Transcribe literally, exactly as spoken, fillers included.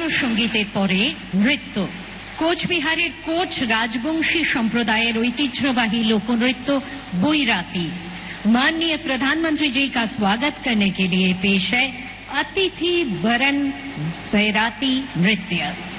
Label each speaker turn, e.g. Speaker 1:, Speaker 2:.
Speaker 1: রবীন্দ্রসঙ্গীতের পরে নৃত্য। কোচবিহারের কোচ राजवंशी संप्रदायर ऐतिह्यवाही लोकनृत्य बैराती। माननीय प्रधानमंत्री जी का स्वागत करने के लिए पेश है अतिथि वरण बैराती नृत्य।